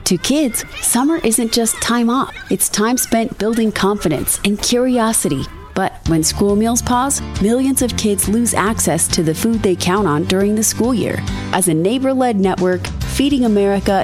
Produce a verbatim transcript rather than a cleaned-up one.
To kids, summer isn't just time off. It's time spent building confidence and curiosity. But when school meals pause, millions of kids lose access to the food they count on during the school year. As a neighbor-led network, Feeding America